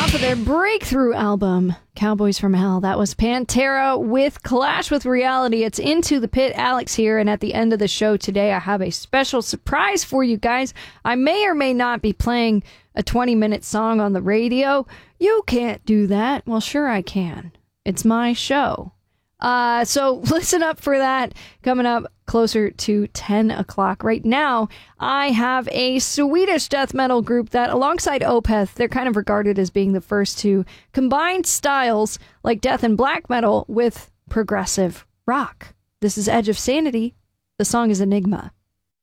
off of their breakthrough album, Cowboys from Hell. That was Pantera with Clash with Reality. It's Into the Pit. Alex here, and at the end of the show today, I have a special surprise for you guys. I may or may not be playing a 20-minute song on the radio. You can't do that. Well, sure I can. It's my show. So listen up for that coming up closer to 10 o'clock. Right now, I have a Swedish death metal group that, alongside Opeth, they're kind of regarded as being the first to combine styles like death and black metal with progressive rock. This is Edge of Sanity. The song is Enigma.